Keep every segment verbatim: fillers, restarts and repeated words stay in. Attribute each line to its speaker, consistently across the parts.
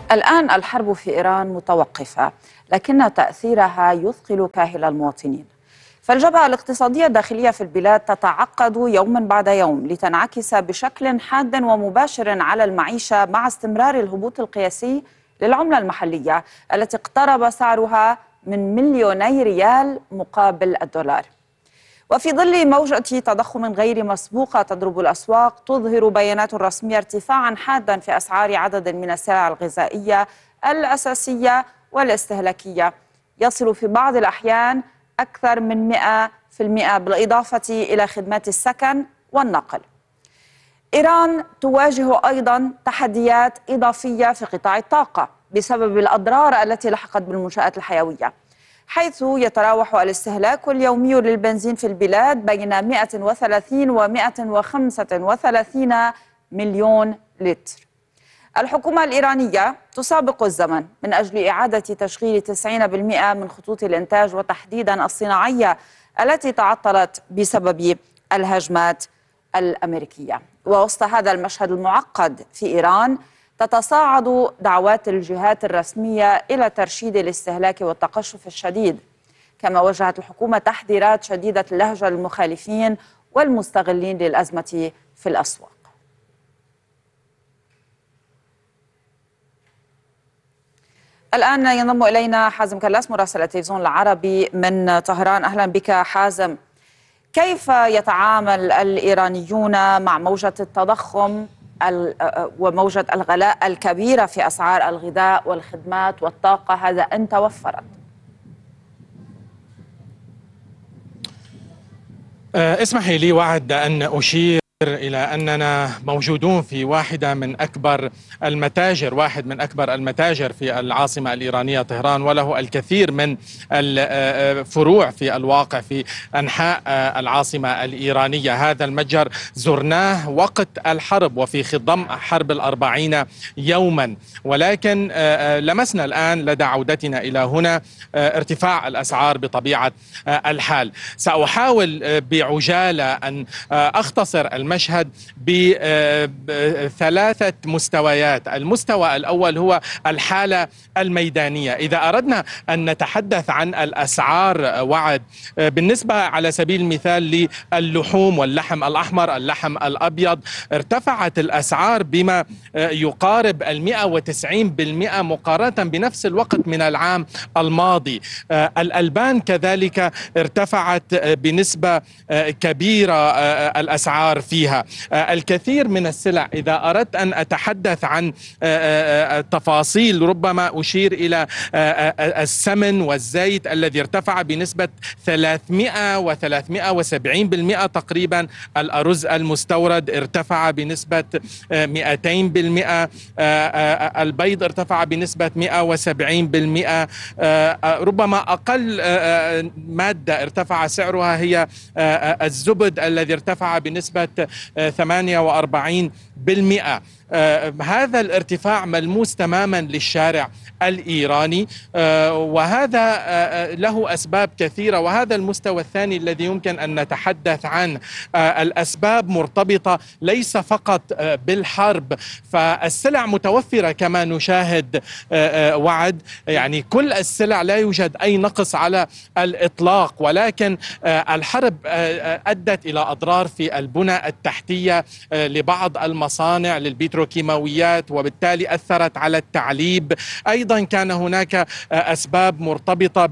Speaker 1: الآن الحرب في إيران متوقفة، لكن تأثيرها يثقل كاهل المواطنين. فالجبهة الاقتصادية الداخلية في البلاد تتعقد يوما بعد يوم لتنعكس بشكل حاد ومباشر على المعيشة، مع استمرار الهبوط القياسي للعملة المحلية التي اقترب سعرها من مليوني ريال مقابل الدولار. وفي ظل موجة تضخم غير مسبوقة تضرب الأسواق، تظهر بيانات رسمية ارتفاعا حادا في أسعار عدد من السلع الغذائية الأساسية والاستهلاكية، يصل في بعض الأحيان أكثر من مئة بالمئة، بالإضافة إلى خدمات السكن والنقل. إيران تواجه أيضا تحديات إضافية في قطاع الطاقة بسبب الأضرار التي لحقت بالمنشآت الحيوية، حيث يتراوح الاستهلاك اليومي للبنزين في البلاد بين مئة وثلاثين و مئة وخمسة وثلاثين مليون لتر. الحكومة الإيرانية تسابق الزمن من أجل إعادة تشغيل تسعين بالمئة من خطوط الإنتاج، وتحديدا الصناعية التي تعطلت بسبب الهجمات الأمريكية. ووسط هذا المشهد المعقد في إيران، تتصاعد دعوات الجهات الرسمية إلى ترشيد الاستهلاك والتقشف الشديد، كما وجهت الحكومة تحذيرات شديدة اللهجة للمخالفين والمستغلين للأزمة في الأسواق. الآن ينضم إلينا حازم كلاس مراسل التلفزيون العربي من طهران. أهلا بك حازم. كيف يتعامل الإيرانيون مع موجة التضخم وموجة الغلاء الكبيرة في أسعار الغذاء والخدمات والطاقة، هذا إن توفرت؟
Speaker 2: اسمحي لي وعد أن أشير إلى أننا موجودون في واحدة من أكبر المتاجر واحد من أكبر المتاجر في العاصمة الإيرانية طهران، وله الكثير من الفروع في الواقع في أنحاء العاصمة الإيرانية. هذا المتجر زرناه وقت الحرب وفي خضم حرب الأربعين يوما، ولكن لمسنا الآن لدى عودتنا إلى هنا ارتفاع الأسعار بطبيعة الحال. سأحاول بعجالة أن أختصر المشهد بثلاثة مستويات. المستوى الأول هو الحالة الميدانية. إذا أردنا أن نتحدث عن الأسعار وعد، بالنسبة على سبيل المثال للحوم واللحم الأحمر، اللحم الأبيض، ارتفعت الأسعار بما يقارب المئة وتسعين بالمئة مقارنة بنفس الوقت من العام الماضي. الألبان كذلك ارتفعت بنسبة كبيرة الأسعار فيها. الكثير من السلع، إذا أردت أن أتحدث عن تفاصيل ربما أشير إلى السمن والزيت الذي ارتفع بنسبة ثلاثمئة وثلاثمئة وسبعين بالمئة تقريبا. الأرز المستورد ارتفع بنسبة مئتين بالمئة. البيض ارتفع بنسبة مئة وسبعين بالمئة. ربما أقل مادة ارتفع سعرها هي الزبد الذي ارتفع بنسبة ثمانية وأربعين بالمئة. آه هذا الارتفاع ملموس تماما للشارع الإيراني، آه وهذا آه له أسباب كثيرة. وهذا المستوى الثاني الذي يمكن أن نتحدث عنه، آه الأسباب مرتبطة ليس فقط آه بالحرب، فالسلع متوفرة كما نشاهد آه آه وعد، يعني كل السلع لا يوجد أي نقص على الإطلاق، ولكن آه الحرب آه أدت إلى أضرار في البنى التحتية آه لبعض المصانع للبيترو كيماويات، وبالتالي أثرت على التعليب. أيضا كان هناك أسباب مرتبطة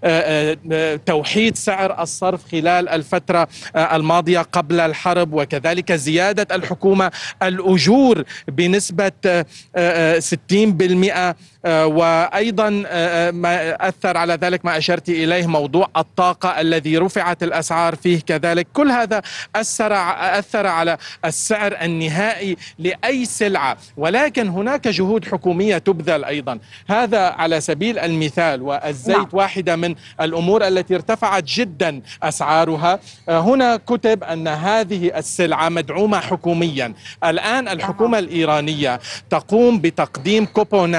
Speaker 2: بتوحيد سعر الصرف خلال الفترة الماضية قبل الحرب، وكذلك زيادة الحكومة الأجور بنسبة ستين بالمئة. وأيضا ما أثر على ذلك ما أشرت إليه موضوع الطاقة الذي رفعت الأسعار فيه كذلك. كل هذا أثر أثر على السعر النهائي لأي سلعة، ولكن هناك جهود حكومية تبذل أيضا. هذا على سبيل المثال. والزيت نعم. واحدة من الأمور التي ارتفعت جدا أسعارها. هنا كتب أن هذه السلعة مدعومة حكوميا. الآن الحكومة الإيرانية تقوم بتقديم كوبونات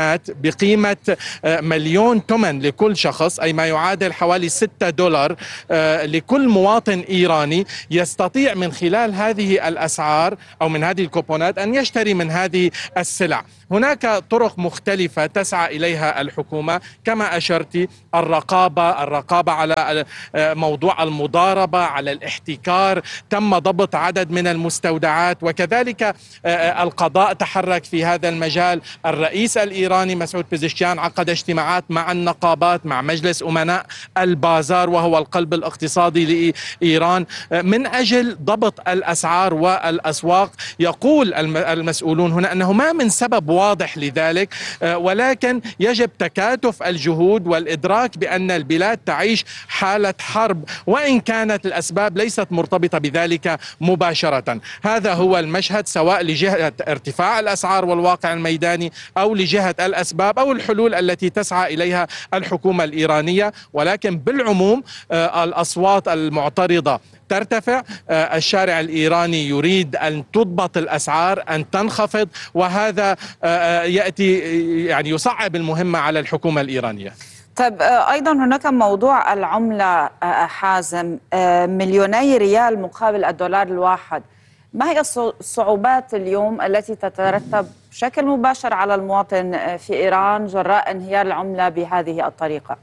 Speaker 2: بقيمة مليون تومن لكل شخص، أي ما يعادل حوالي ستة دولار لكل مواطن إيراني، يستطيع من خلال هذه الأسعار أو من هذه الكوبونات أن يشتري من هذه السلع. هناك طرق مختلفة تسعى إليها الحكومة كما أشرت، الرقابة الرقابة على موضوع المضاربة، على الاحتكار، تم ضبط عدد من المستودعات، وكذلك القضاء تحرك في هذا المجال. الرئيس الإيراني مسعود بيزشكيان عقد اجتماعات مع النقابات، مع مجلس أمناء البازار وهو القلب الاقتصادي لإيران من أجل ضبط الأسعار والأسواق. يقول المسؤولون هنا أنه ما من سبب واضح لذلك، ولكن يجب تكاتف الجهود والإدراك بأن البلاد تعيش حالة حرب، وإن كانت الأسباب ليست مرتبطة بذلك مباشرة. هذا هو المشهد، سواء لجهة ارتفاع الأسعار والواقع الميداني أو لجهة الأسباب أو الحلول التي تسعى إليها الحكومة الإيرانية. ولكن بالعموم الأصوات المعترضة ترتفع، الشارع الإيراني يريد أن تضبط الأسعار، أن تنخفض، وهذا يأتي يعني يصعب المهمة على الحكومة الإيرانية.
Speaker 1: طيب، أيضا هناك موضوع العملة حازم، مليوني ريال مقابل الدولار الواحد. ما هي الصعوبات اليوم التي تترتب بشكل مباشر على المواطن في إيران جراء انهيار العملة بهذه الطريقة؟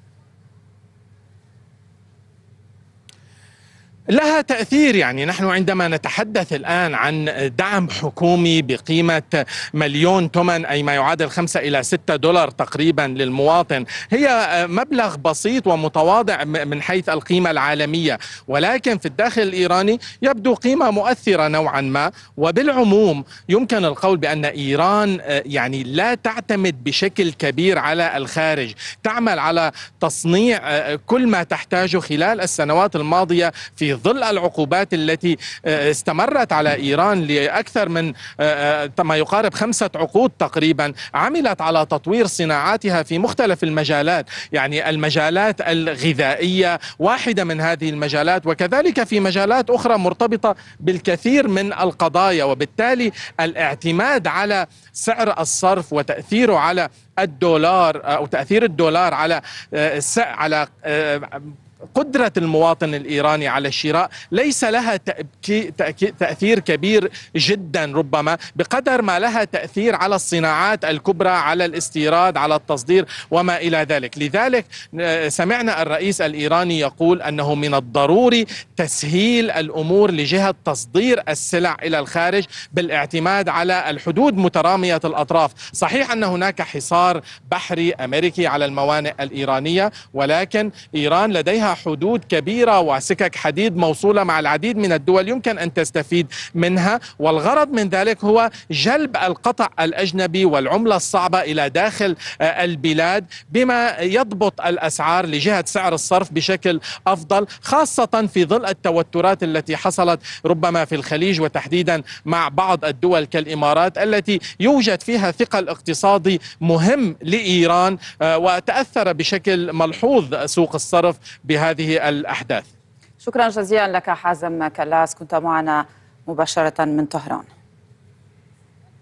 Speaker 2: لها تأثير. يعني نحن عندما نتحدث الآن عن دعم حكومي بقيمة مليون تومن، أي ما يعادل خمسة إلى ستة دولار تقريبا للمواطن، هي مبلغ بسيط ومتواضع من حيث القيمة العالمية، ولكن في الداخل الإيراني يبدو قيمة مؤثرة نوعا ما. وبالعموم يمكن القول بأن إيران يعني لا تعتمد بشكل كبير على الخارج، تعمل على تصنيع كل ما تحتاجه خلال السنوات الماضية في ظل العقوبات التي استمرت على إيران لأكثر من ما يقارب خمسة عقود تقريبا. عملت على تطوير صناعاتها في مختلف المجالات، يعني المجالات الغذائية واحدة من هذه المجالات، وكذلك في مجالات أخرى مرتبطة بالكثير من القضايا. وبالتالي الاعتماد على سعر الصرف وتأثيره على الدولار أو تأثير الدولار على على قدرة المواطن الإيراني على الشراء ليس لها تأثير كبير جدا ربما بقدر ما لها تأثير على الصناعات الكبرى، على الاستيراد، على التصدير وما إلى ذلك. لذلك سمعنا الرئيس الإيراني يقول أنه من الضروري تسهيل الأمور لجهة تصدير السلع إلى الخارج بالاعتماد على الحدود مترامية الأطراف. صحيح أن هناك حصار بحري أمريكي على الموانئ الإيرانية، ولكن إيران لديها حدود كبيرة وسكك حديد موصولة مع العديد من الدول يمكن أن تستفيد منها، والغرض من ذلك هو جلب القطع الأجنبي والعملة الصعبة إلى داخل البلاد بما يضبط الأسعار لجهة سعر الصرف بشكل أفضل، خاصة في ظل التوترات التي حصلت ربما في الخليج وتحديدا مع بعض الدول كالإمارات التي يوجد فيها ثقل اقتصادي مهم لإيران وتأثر بشكل ملحوظ سوق الصرف بهذه الأحداث.
Speaker 1: شكرا جزيلا لك حازم كلاس، كنت معنا مباشرة من طهران.